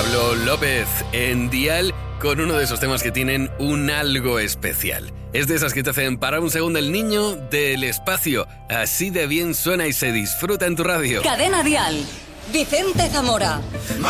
Pablo López en Dial con uno de esos temas que tienen un algo especial. Es de esas que te hacen parar un segundo el niño del espacio. Así de bien suena y se disfruta en tu radio. Cadena Dial. Vicente Zamora.